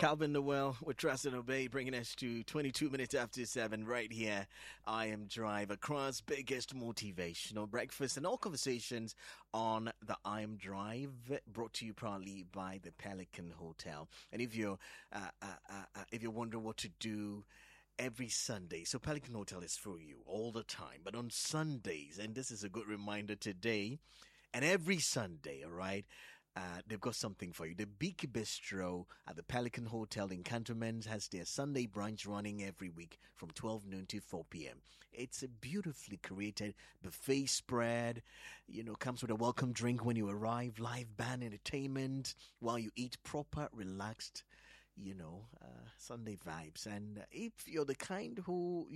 Calvin Noel with Trust and Obey, bringing us to 22 minutes after 7 right here. I Am Drive, across biggest motivational breakfast and all conversations on the I Am Drive, brought to you proudly by the Pelican Hotel. And if you're wondering what to do every Sunday, so Pelican Hotel is for you all the time, but on Sundays, and this is a good reminder today, and every Sunday, all right, they've got something for you. The Big Bistro at the Pelican Hotel in Cantonments has their Sunday brunch running every week from 12 noon to 4 p.m. It's a beautifully created buffet spread. Comes with a welcome drink when you arrive, live band entertainment while you eat, proper, relaxed, Sunday vibes. And if you're the kind who,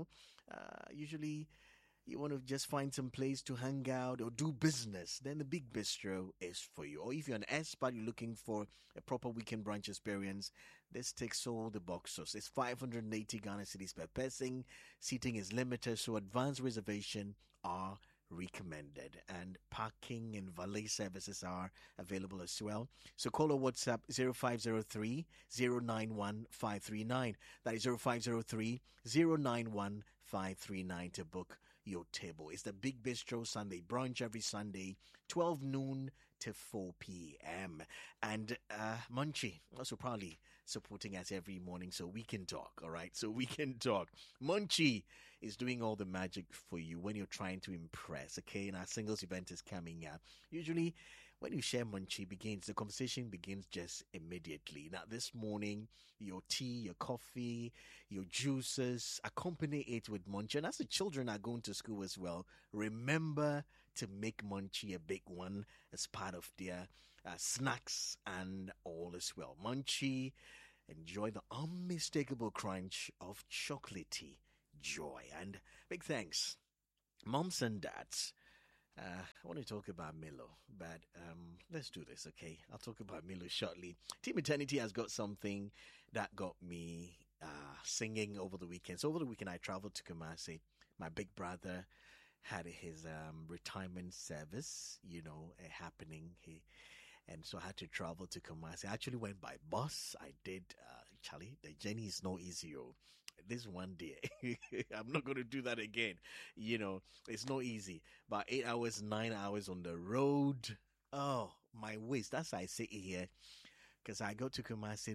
usually you want to just find some place to hang out or do business, then the Big Bistro is for you. Or if you're an expert, you're looking for a proper weekend brunch experience, this ticks all the boxes. It's 580 Ghana cedis per person. Seating is limited, so advance reservation are recommended, and parking and valet services are available as well. So call or WhatsApp 0503 091 539. That is 0503 091 539 to book your table. It's the Big Bistro Sunday brunch every Sunday, 12 noon to 4 p.m. And Munchie also proudly supporting us every morning so we can talk, all right? So we can talk. Munchie is doing all the magic for you when you're trying to impress, okay? And our singles event is coming up. Usually, when you share Munchie the conversation begins just immediately. Now, this morning, your tea, your coffee, your juices, accompany it with Munchie. And as the children are going to school as well, remember to make Munchie a big one as part of their snacks and all as well. Munchie, enjoy the unmistakable crunch of chocolatey joy. And big thanks, moms and dads. I want to talk about Milo, but let's do this, okay? I'll talk about Milo shortly. Team Eternity has got something that got me singing over the weekend. So over the weekend, I traveled to Kumasi. My big brother had his retirement service, happening. And so I had to travel to Kumasi. I actually went by bus. I did, Charlie, the journey is no easy. This one day, I'm not going to do that again. It's not easy. But 8 hours, 9 hours on the road. Oh, my waist. That's why I sit here. Because I go to Kumasi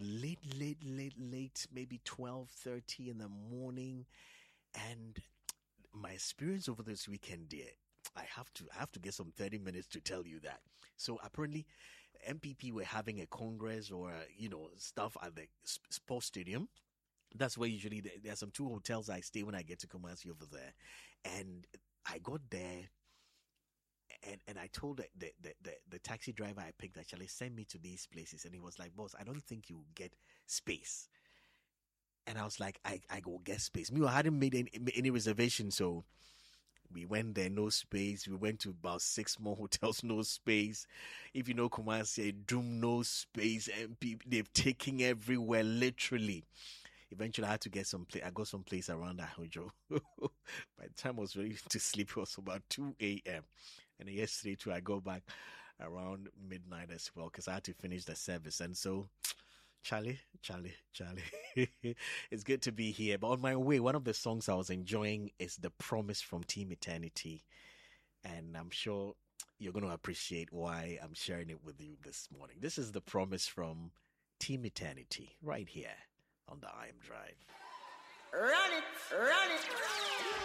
late, maybe 12:30 in the morning. And my experience over this weekend, dear, I have to get some 30 minutes to tell you that. So apparently, MPP were having a congress or, stuff at the sports stadium. That's where usually there are some 2 hotels I stay when I get to Kumasi over there. And I got there and I told the taxi driver I picked, actually send me to these places. And he was like, boss, I don't think you get space. And I was like, I go get space. I hadn't made any reservations, so we went there, no space. We went to about 6 more hotels, no space. If you know Kumasi, Doom, no space. And they've taken everywhere, literally. Eventually, I had to get some place. I got some place around Ahojo. By the time I was ready to sleep, it was about 2 a.m. And yesterday, too, I go back around midnight as well because I had to finish the service. And so, Charlie. It's good to be here. But on my way, one of the songs I was enjoying is The Promise from Team Eternity. And I'm sure you're going to appreciate why I'm sharing it with you this morning. This is The Promise from Team Eternity right here on the I Am Drive. Run it.